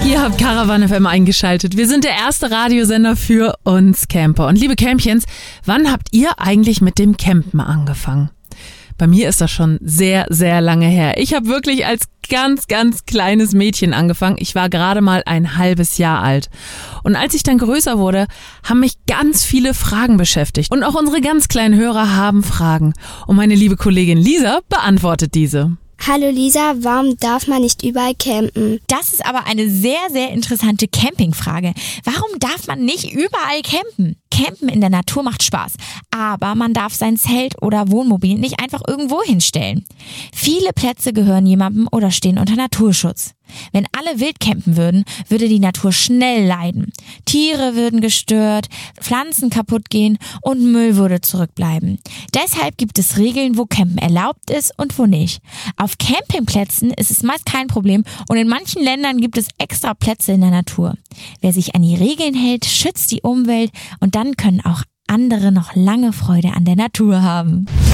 Ihr habt Caravan FM eingeschaltet. Wir sind der erste Radiosender für uns Camper. Und liebe Campchens, wann habt ihr eigentlich mit dem Campen angefangen? Bei mir ist das schon sehr, sehr lange her. Ich habe wirklich als ganz, ganz kleines Mädchen angefangen. Ich war gerade mal ein halbes Jahr alt. Und als ich dann größer wurde, haben mich ganz viele Fragen beschäftigt. Und auch unsere ganz kleinen Hörer haben Fragen. Und meine liebe Kollegin Lisa beantwortet diese. Hallo Lisa, warum darf man nicht überall campen? Das ist aber eine sehr, sehr interessante Campingfrage. Warum darf man nicht überall campen? Campen in der Natur macht Spaß, aber man darf sein Zelt oder Wohnmobil nicht einfach irgendwo hinstellen. Viele Plätze gehören jemandem oder stehen unter Naturschutz. Wenn alle wild campen würden, würde die Natur schnell leiden. Tiere würden gestört, Pflanzen kaputt gehen und Müll würde zurückbleiben. Deshalb gibt es Regeln, wo Campen erlaubt ist und wo nicht. Auf Campingplätzen ist es meist kein Problem und in manchen Ländern gibt es extra Plätze in der Natur. Wer sich an die Regeln hält, schützt die Umwelt und dann können auch andere noch lange Freude an der Natur haben.